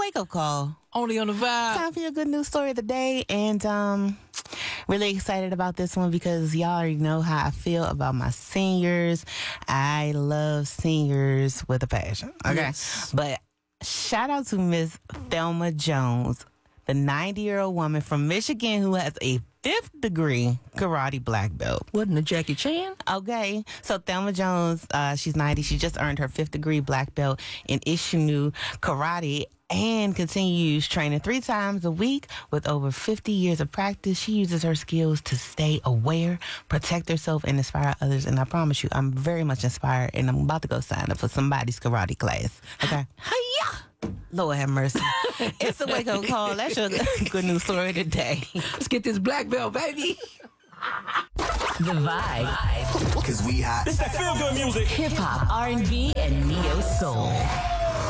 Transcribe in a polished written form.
wake-up call. Only on the vibe. Time for your good news story of the day. And really excited about this one because y'all already know how I feel about my seniors. I love seniors with a passion. Okay. Yes. But shout out to Miss Thelma Jones, the 90-year-old woman from Michigan who has a 5th degree karate black belt. Wasn't it Jackie Chan? Okay, so Thelma Jones, she's 90. She just earned her 5th degree black belt in Ishinu karate and continues training 3 times a week with over 50 years of practice. She uses her skills to stay aware, protect herself, and inspire others. And I promise you, I'm very much inspired, and I'm about to go sign up for somebody's karate class. Okay? Hiya! Lord have mercy. It's a wake-up call. That's your good news story today. Let's get this black belt, baby. The Vibe. Cause we hot. It's that feel good music. Hip hop, R&B, and neo soul.